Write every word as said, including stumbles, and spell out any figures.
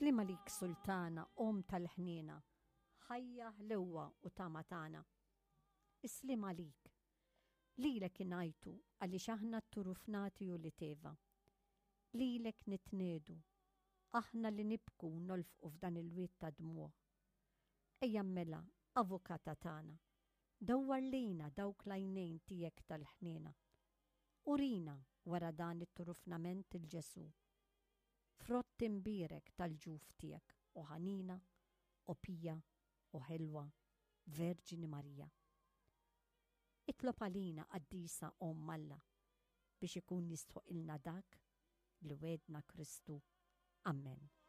Slima lik sultana, om tal-ħnina, ħajja ħlewa u tamatana. Islima lik, lilek inajtu għalli xaħna t-turufnati u li teva. Lilek nitnedu, aħna li nibku nolfqu f'dan il-wit ta' dmuħ. Ejja mela, avukata tana, dawwar lina dawk lajnejn tijek tal-ħnina. Urina wara dan it-turufnament il-ġesu. Frott imbirek tal-ġuf tijek, u ħanina, u pija, u ħelwa, Verġini Marija. Itlob għalina qaddisa Om Alla biex ikun jistħuq ilna dak li wedna Kristu. Amen.